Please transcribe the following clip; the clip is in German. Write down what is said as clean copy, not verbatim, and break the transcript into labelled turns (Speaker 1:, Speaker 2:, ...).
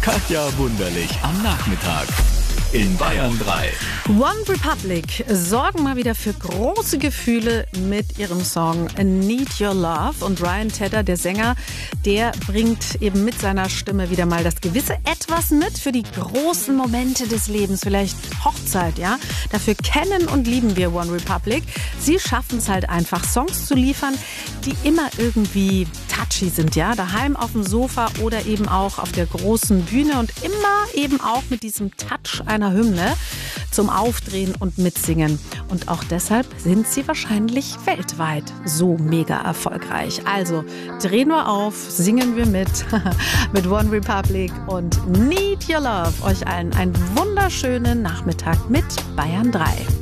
Speaker 1: Katja Wunderlich am Nachmittag in Bayern 3.
Speaker 2: One Republic sorgen mal wieder für große Gefühle mit ihrem Song Need Your Love. Und Ryan Tedder, der Sänger, der bringt eben mit seiner Stimme wieder mal das gewisse Etwas mit für die großen Momente des Lebens. Vielleicht Hochzeit, ja? Dafür kennen und lieben wir One Republic. Sie schaffen es halt einfach, Songs zu liefern, die immer irgendwie touchy sind, ja? Daheim auf dem Sofa oder eben auch auf der großen Bühne und immer eben auch mit diesem Touch einer Hymne zum Aufdrehen und Mitsingen. Und auch deshalb sind sie wahrscheinlich weltweit so mega erfolgreich. Also drehen wir auf, singen wir mit One Republic und Need Your Love. Euch allen einen wunderschönen Nachmittag mit Bayern 3.